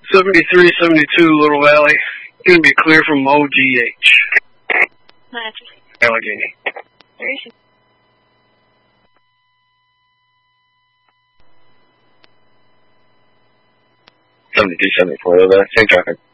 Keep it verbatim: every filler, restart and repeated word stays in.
seventy-three seventy-two Little Valley. Going to be clear from O G H. Nice. Allegheny. There you go. seventy-two seventy-four over there. Same traffic.